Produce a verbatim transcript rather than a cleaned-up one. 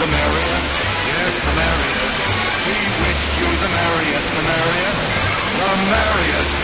the merriest, yes, the merriest. We wish you the merriest, the merriest, the merriest